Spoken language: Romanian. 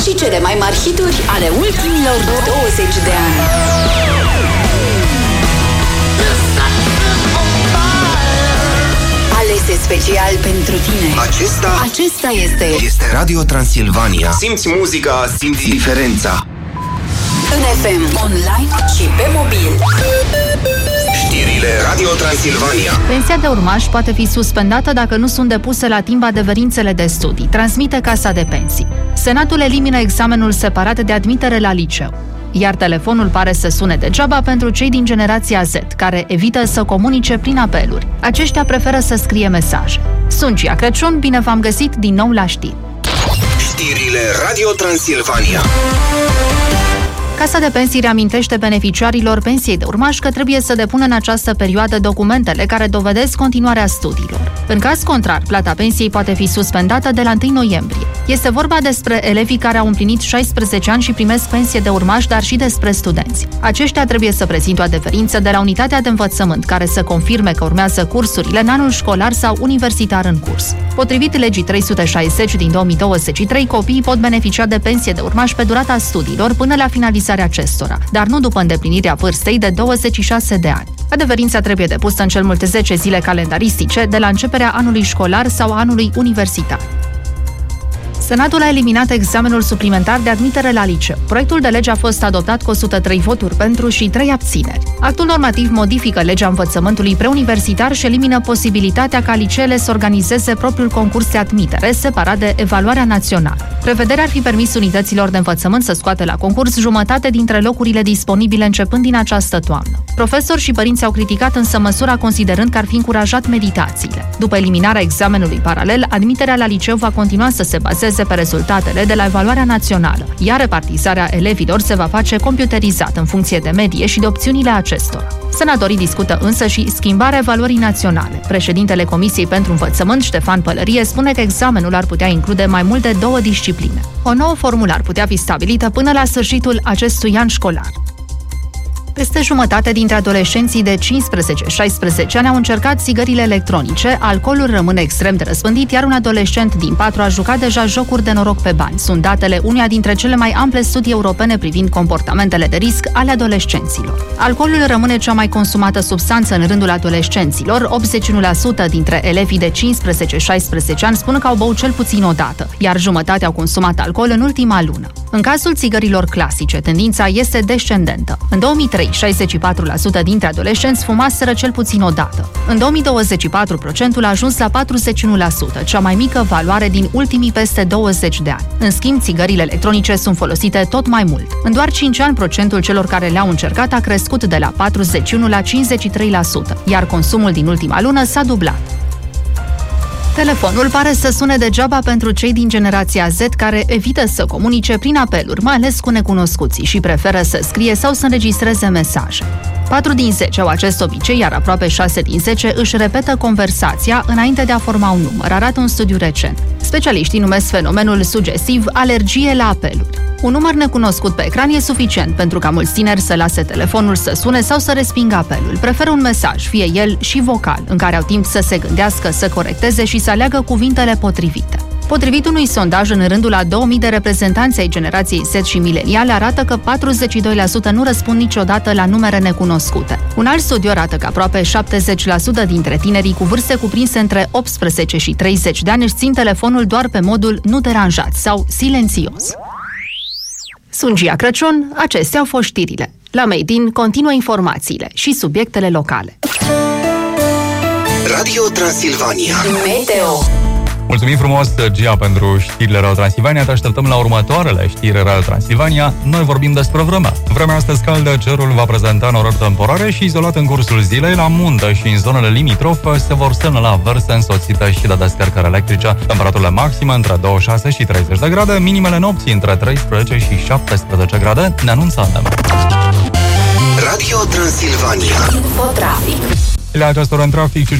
și cele mai mari hituri ale ultimilor 20 de ani. Alese special pentru tine. Acesta este Radio Transilvania. Simți muzica, simți diferența. în FM, online și pe mobil. Știrile Radio Transilvania. Pensia de urmaș poate fi suspendată dacă nu sunt depuse la timp adeverințele de studii, transmite Casa de Pensii. Senatul elimină examenul separat de admitere la liceu. Iar telefonul pare să sune degeaba pentru cei din generația Z, care evită să comunice prin apeluri. Aceștia preferă să scrie mesaje. Sunt Gia Crăciun, bine v-am găsit din nou la știri. Știrile Radio Transilvania. Casa de Pensii reamintește beneficiarilor pensiei de urmaș că trebuie să depună în această perioadă documentele care dovedesc continuarea studiilor. În caz contrar, plata pensiei poate fi suspendată de la 1 noiembrie. Este vorba despre elevii care au împlinit 16 ani și primesc pensie de urmaș, dar și despre studenți. Aceștia trebuie să prezinte o adeverință de la unitatea de învățământ care să confirme că urmează cursurile în anul școlar sau universitar în curs. Potrivit legii 360 din 2023, copiii pot beneficia de pensie de urmaș pe durata studiilor până la finalizarea acestora, dar nu după îndeplinirea vârstei de 26 de ani. Adeverința trebuie depusă în cel mult 10 zile calendaristice de la începerea anului școlar sau anului universitar. Senatul a eliminat examenul suplimentar de admitere la liceu. Proiectul de lege a fost adoptat cu 103 voturi pentru și 3 abțineri. Actul normativ modifică legea învățământului preuniversitar și elimină posibilitatea ca liceele să organizeze propriul concurs de admitere, separat de evaluarea națională. Prevederea ar fi permis unităților de învățământ să scoată la concurs jumătate dintre locurile disponibile începând din această toamnă. Profesori și părinți au criticat însă măsura, considerând că ar fi încurajat meditațiile. După eliminarea examenului paralel, admiterea la liceu va continua să se bazeze pe rezultatele de la evaluarea națională, iar repartizarea elevilor se va face computerizat în funcție de medie și de opțiunile acestora. Senatorii discută însă și schimbarea evaluării naționale. Președintele Comisiei pentru Învățământ, Ștefan Pălărie, spune că examenul ar putea include mai mult de 2 discipline. O nouă formulă ar putea fi stabilită până la sfârșitul acestui an școlar. Peste jumătate dintre adolescenții de 15-16 ani au încercat țigările electronice, alcoolul rămâne extrem de răspândit, iar un adolescent din 4 a jucat deja jocuri de noroc pe bani. Sunt datele uneia dintre cele mai ample studii europene privind comportamentele de risc ale adolescenților. Alcoolul rămâne cea mai consumată substanță în rândul adolescenților. 81% dintre elevii de 15-16 ani spun că au băut cel puțin o dată, iar jumătate au consumat alcool în ultima lună. În cazul țigărilor clasice, tendința este descendentă. În 2003, 64% dintre adolescenți fumaseră cel puțin o dată. În 2024, procentul a ajuns la 41%, cea mai mică valoare din ultimii peste 20 de ani. În schimb, țigările electronice sunt folosite tot mai mult. În doar 5 ani, procentul celor care le-au încercat a crescut de la 41 la 53%, iar consumul din ultima lună s-a dublat. Telefonul pare să sune degeaba pentru cei din generația Z care evită să comunice prin apeluri, mai ales cu necunoscuții, și preferă să scrie sau să înregistreze mesaje. 4 din 10 au acest obicei, iar aproape 6 din 10 își repetă conversația înainte de a forma un număr, arată un studiu recent. Specialiștii numesc fenomenul sugestiv alergie la apeluri. Un număr necunoscut pe ecran e suficient pentru ca mulți tineri să lase telefonul să sune sau să respingă apelul. Preferă un mesaj, fie el și vocal, în care au timp să se gândească, să corecteze și să aleagă cuvintele potrivite. Potrivit unui sondaj în rândul a 2000 de reprezentanți ai generației Z și mileniale, arată că 42% nu răspund niciodată la numere necunoscute. Un alt studiu arată că aproape 70% dintre tinerii cu vârste cuprinse între 18 și 30 de ani își țin telefonul doar pe modul nu deranjat sau silențios. Sunt Gia Crăciun, acestea au fost știrile. La Made in continuă informațiile și subiectele locale. Radio Transilvania. Meteo. Mulțumim frumos, Gia, pentru știrile Radio Transilvania. Te așteptăm la următoarele știri Radio Transilvania. Noi vorbim despre vreme. Vremea astăzi caldă, cerul va prezenta norări temporare și izolat în cursul zilei. La munte și în zonele limitrofe se vor semnala averse însoțite și de descărcări electrice. Temperaturile maxime între 26 și 30 de grade, minimele nopții între 13 și 17 grade, ne anunță ANM. Radio Transilvania. Infotrafic. La această oră în trafic